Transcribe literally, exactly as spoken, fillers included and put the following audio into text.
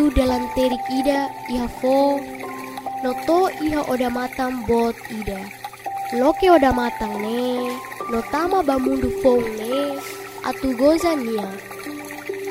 Lalu dalam terik ida iha fo noto iha oda matang bot ida. Loke oda matang ne notama bamundu fong ne atu goza nia.